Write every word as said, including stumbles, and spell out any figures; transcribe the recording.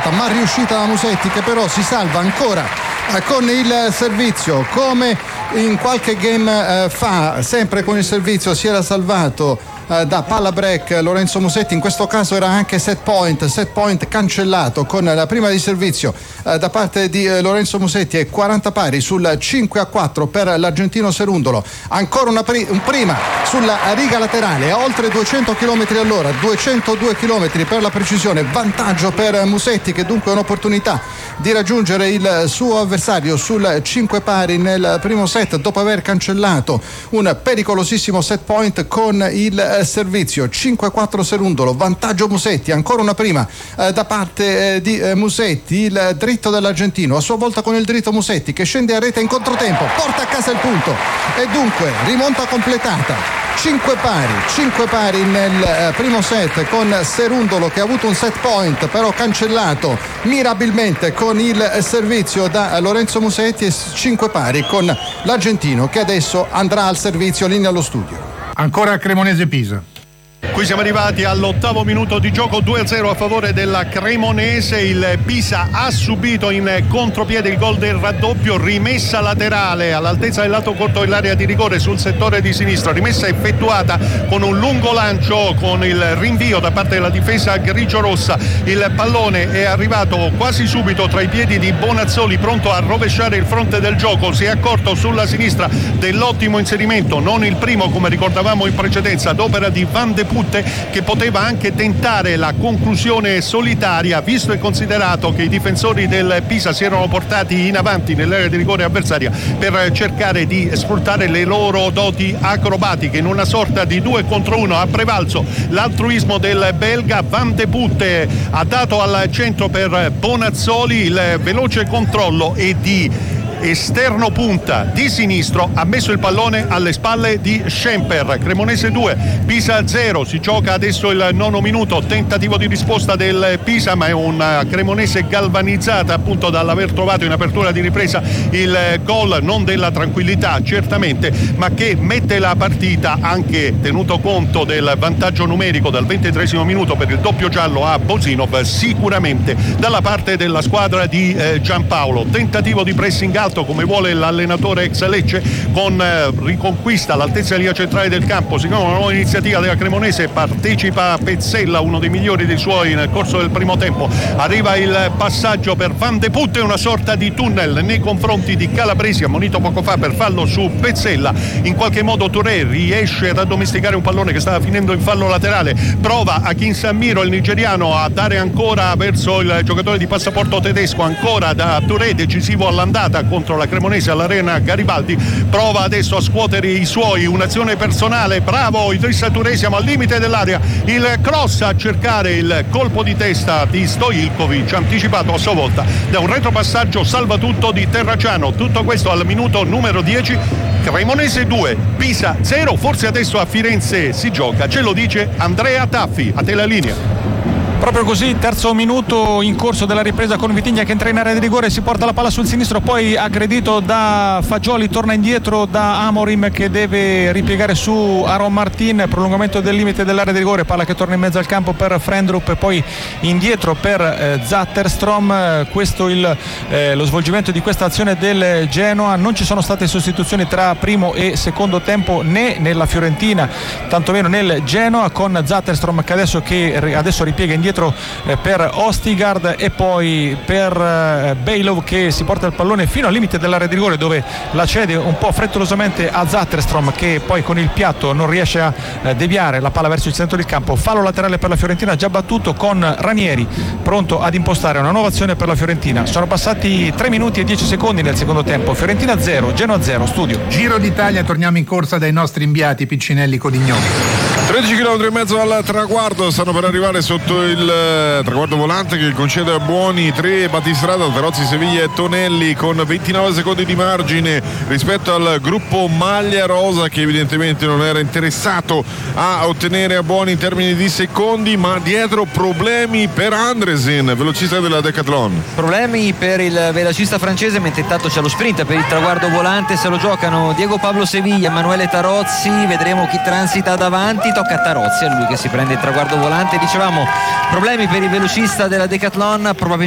volta, ma riuscita da Musetti, che però si salva ancora eh, con il servizio, come in qualche game eh, fa, sempre con il servizio si era salvato eh, da palla break Lorenzo Musetti. In questo caso era anche set point, set point cancellato con la prima di servizio eh, da parte di eh, Lorenzo Musetti, e quaranta pari sul cinque a quattro per l'argentino Cerundolo. Ancora una pri- un prima sulla riga laterale a oltre duecento chilometri all'ora, duecentodue chilometri per la precisione, vantaggio per Musetti, che dunque ha un'opportunità di raggiungere il suo avversario sul cinque pari nel primo set, dopo aver cancellato un pericolosissimo set point con il servizio. Cinque a quattro Cerundolo, vantaggio Musetti. Ancora una prima eh, da parte eh, di eh, Musetti, il dritto dell'argentino, a sua volta con il dritto Musetti, che scende a rete in controtempo, porta a casa il punto e dunque rimonta completata. Cinque pari, cinque pari nel eh, primo set, con Cerundolo che ha avuto un set point però cancellato mirabilmente con il servizio da Lorenzo Musetti, e cinque pari con l'argentino che adesso andrà al servizio, linea allo studio. Ancora Cremonese-Pisa. Qui siamo arrivati all'ottavo minuto di gioco, due a zero a favore della Cremonese. Il Pisa ha subito in contropiede il gol del raddoppio, rimessa laterale all'altezza del lato corto dell'area di rigore sul settore di sinistra, rimessa effettuata con un lungo lancio, con il rinvio da parte della difesa grigio-rossa. Il pallone è arrivato quasi subito tra i piedi di Bonazzoli, pronto a rovesciare il fronte del gioco. Si è accorto sulla sinistra dell'ottimo inserimento, non il primo come ricordavamo in precedenza, ad opera di Van de Putte, che poteva anche tentare la conclusione solitaria, visto e considerato che i difensori del Pisa si erano portati in avanti nell'area di rigore avversaria per cercare di sfruttare le loro doti acrobatiche. In una sorta di due contro uno ha prevalso l'altruismo del belga. Van de Putte ha dato al centro per Bonazzoli, il veloce controllo e di esterno punta di sinistro ha messo il pallone alle spalle di Schemper. Cremonese due, Pisa zero. Si gioca adesso il nono minuto, tentativo di risposta del Pisa, ma è una Cremonese galvanizzata appunto dall'aver trovato in apertura di ripresa il gol, non della tranquillità certamente, ma che mette la partita, anche tenuto conto del vantaggio numerico dal ventitreesimo minuto per il doppio giallo a Bosinov, sicuramente dalla parte della squadra di eh, Giampaolo. Tentativo di pressing alto come vuole l'allenatore ex Lecce, con eh, riconquista all'altezza della linea centrale del campo. Siccome una nuova iniziativa della Cremonese, partecipa Pezzella, uno dei migliori dei suoi nel corso del primo tempo. Arriva il passaggio per Van de Putte, una sorta di tunnel nei confronti di Calabresi, ammonito poco fa per fallo su Pezzella. In qualche modo Touré riesce ad addomesticare un pallone che stava finendo in fallo laterale, prova a Kinsamiro, il nigeriano, a dare ancora verso il giocatore di passaporto tedesco, ancora da Touré, decisivo all'andata contro la Cremonese all'Arena Garibaldi. Prova adesso a scuotere i suoi, un'azione personale, bravo Idrissa Touré, siamo al limite dell'area, il cross a cercare il colpo di testa di Stojilkovic, anticipato a sua volta da un retropassaggio salvatutto di Terracciano. Tutto questo al minuto numero dieci. Cremonese due, Pisa zero. Forse adesso a Firenze si gioca, ce lo dice Andrea Taffi. A te la linea. Proprio così, terzo minuto in corso della ripresa, con Vitigna che entra in area di rigore, si porta la palla sul sinistro, poi aggredito da Fagioli, torna indietro da Amorim che deve ripiegare su Aaron Martin, prolungamento del limite dell'area di rigore, palla che torna in mezzo al campo per Frendrup e poi indietro per eh, Zatterstrom. Questo il, eh, lo svolgimento di questa azione del Genoa. Non ci sono state sostituzioni tra primo e secondo tempo né nella Fiorentina, tantomeno nel Genoa, con Zatterstrom che adesso, che adesso ripiega indietro per Ostigard e poi per Bejlov che si porta il pallone fino al limite dell'area di rigore, dove la cede un po' frettolosamente a Zatterstrom, che poi con il piatto non riesce a deviare la palla verso il centro del campo. Fallo laterale per la Fiorentina già battuto, con Ranieri pronto ad impostare una nuova azione per la Fiorentina. Sono passati tre minuti e dieci secondi nel secondo tempo. Fiorentina zero, Genoa zero. Studio Giro d'Italia, torniamo in corsa dai nostri inviati Piccinelli Codignomi. tredici chilometri e mezzo al traguardo, stanno per arrivare sotto il traguardo volante che concede a Buoni tre battistrada, Alterozzi, Seviglia e Tonelli, con ventinove secondi di margine rispetto al gruppo Maglia Rosa, che evidentemente non era interessato a ottenere a Buoni in termini di secondi, ma dietro problemi per Andresen, velocista della Decathlon. Problemi per il velocista francese, mentre intanto c'è lo sprint per il traguardo volante. Se lo giocano Diego Pablo Seviglia, Emanuele Tarozzi, vedremo chi transita davanti. Tocca a Tarozzi, è lui che si prende il traguardo volante. Dicevamo problemi per il velocista della Decathlon, probabilmente